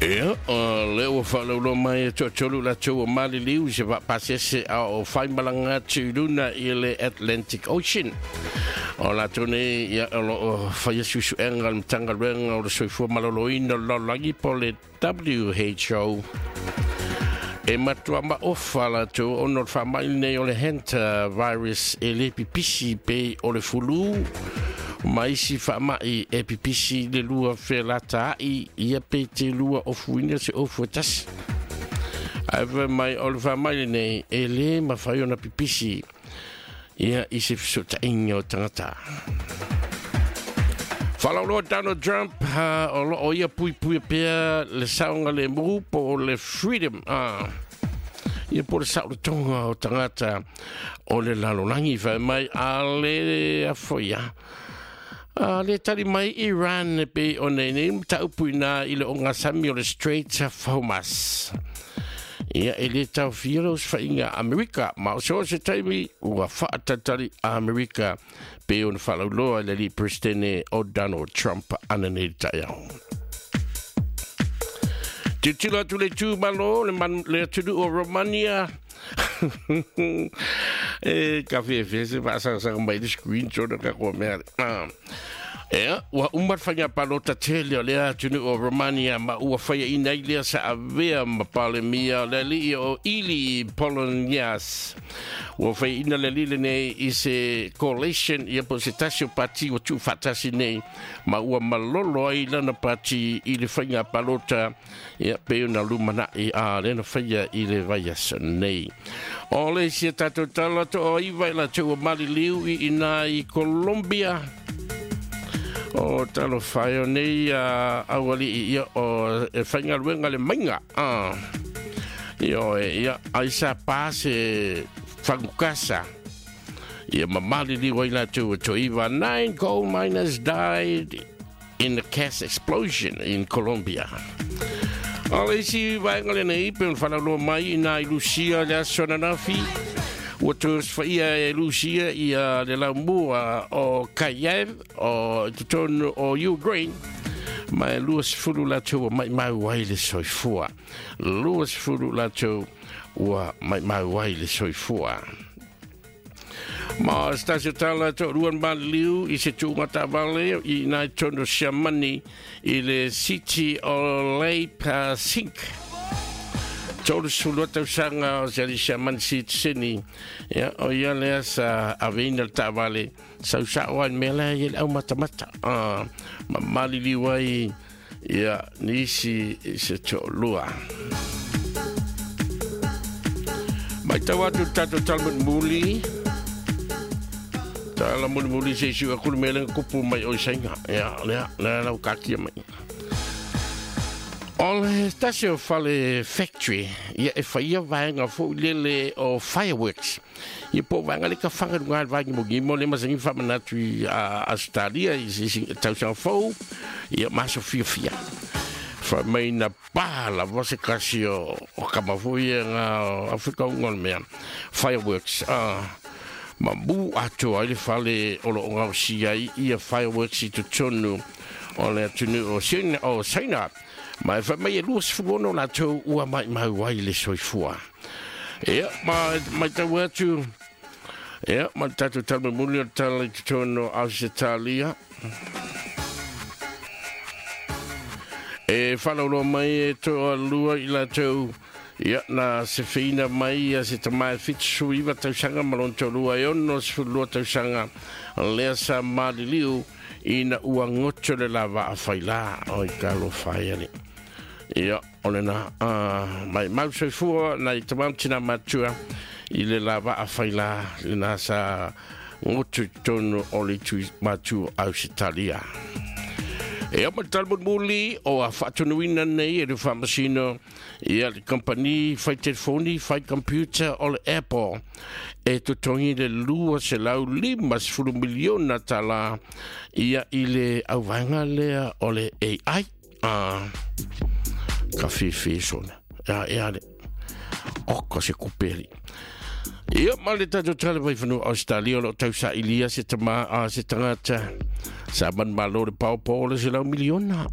Ia, leo whalaulo mai tolu la tau mali liu se pasese o whai malanga tūruna i le Atlantic Ocean. O la tone ia o whai susu enga mtanga renga o le soifua maloloina lolangi po le WHO. E matua ma ofa la tau ono whamai nei o le henta virus e le pipisi pe o le fulu. Mai si whamai e pipisi le lua whelata i ia pe te lua o fuina se o fuatas. Aiva mai o le whamai nei e le ma whai ona pipisi ia i se fisota inga o tangata. Whalauloa Donald Trump o lo o ia pui pea le saunga le mu po le freedom ia po le sao le tonga o tangata o le lalonangi whai mai a le afoia. Le tali mai Iran pe o nei taupuina i le o ngasami o le Straits of Hormuz. Ia e le tau firos whainga Amerika, ma o so se taimi ua whaatatari Amerika pe o na whalauloa le li prestene o Donald Trump ana nei taiao. Titila tu le tū malo le tudu o Romania. Ka se pasang mai di screenshot ka ko mer. Wa umar fanya palota tele le tunu o Romania ma ua faya inailia sa avea ma palemia le li o ili Polonias. Wa faya ina le li nei i se coalition ia po se tasio pati o tu fatasi nei ma ua malolo ai lana pati i le fanya palota ia pe una lumana i a le na faya i le vaias nei. O le si tato tala to o iwa la tau mali liu i ina i Colombia. O talo whaio nei awali ia o e whainga ruenga le mainga. Io ia aisa pase whangukasa. Ia mamali liu i la tau to iwa 9 coal miners died in the gas explosion in Colombia. Ole si vaenga le nei pe whanalo mai ina i Lucia le Sonanafi. Watus faia e Lucia ia le la mua o Kiev o ton o Ukraine. Mai luas fulu la tau mai wai le soifua. Luas fulu la tau ua mai wai le soifua. Ma stasio tala to ruan maliu i se tūngata vale i nai tono siamani i le City o Leipzig. Tolu sulu tau sanga o se li siamani sini o ia lea sa aveina ta vale sau sa'oan mela i le au matamata. Ma mali liwai ia nisi i se to lua. Mai tau atu tato talmud muli. Tala muli se siu aku le mele kupu mai o sainga. Ya, le lau kakia mai. Ole tasio fale factory, ia e whaia vaenga fo lele o fireworks. Ia po vaenga le ka whangarunga vaenga mo le masangi whamanatu i Australia, i tausang fau, ia maso fia. Fa mai na pala vose kasi o kamafuia nga Afrika ungon mea. Fireworks, Mambu atu ai le fale o lo ngau sia ia fireworks i tonu o le tunu o Saina. Mai fa mai luas fuono la tu ua mai wai le soifua. Ia mai tau atu. Ia mai tatu talme muli o tala i tonu Ausitalia. E whanaulo mai e to alua i la tau. Ia na se feina mai se tamai fitsu iwa tausanga malon tolua e ono se fulua tausanga lea sa maliliu ina ua ngoto le lava a whaila o i kalo whaiani. Ia ole na mai mausoi fua na i tamamtina matua i le lava a whaila ina sa ngoto tono o le tu matua Ausitalia. E ama talmud muli o a whatunuina nei e le whamasino ia le company whai telefoni, whai computer o le Apple e tutongi le lua se lau 5 miliona tala ia i le auwanga lea o le AI ka whiwhi sona ia le oko se kuperi Ia male tato tala vai fanu Australia lo tau sa ilia se tama se tangata sa man malo de pau pole se la miliona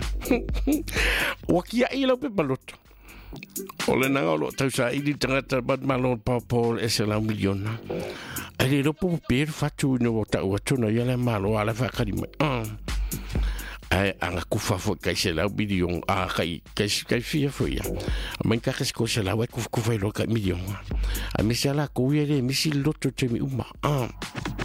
wakia ila pe balot ole na lo tau sa ili tangata man malo pau pole se la miliona ale lo po per fatu no ta wato no yale malo ala fa kadi ai anga kufa fo kai se la milion kai fia fo ya man ka ko se la wa kufa lo ka milion a mi se la ko ye mi si loto te mi uma